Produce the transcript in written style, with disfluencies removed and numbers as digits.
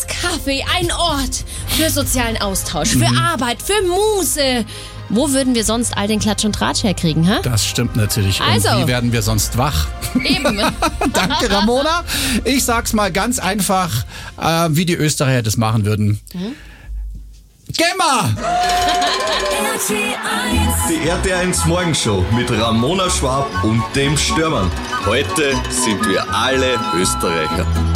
Schnaps, Kaffee, ein Ort für sozialen Austausch, für Arbeit, für Muße. Wo würden wir sonst all den Klatsch und Tratsch herkriegen, hä? Das stimmt natürlich. Also. Und wie werden wir sonst wach? Eben. Danke, Ramona. Ich sag's mal ganz einfach, wie die Österreicher das machen würden. Gemma! Die RT1 Morgenshow mit Ramona Schwab und dem Stürmann. Heute sind wir alle Österreicher.